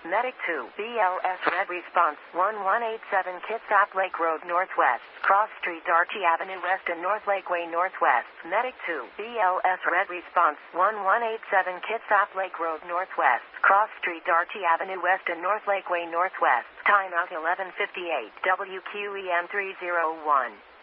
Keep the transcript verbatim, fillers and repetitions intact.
Medic two, B L S Red Response, one one eight seven Kitsap Lake Road Northwest, Cross Street Darchi Avenue West and North Lakeway Northwest. Medic two, B L S Red Response, one one eight seven Kitsap Lake Road Northwest, Cross Street Darchi Avenue West and North Lakeway Northwest. Timeout eleven fifty-eight, W Q E M three oh one.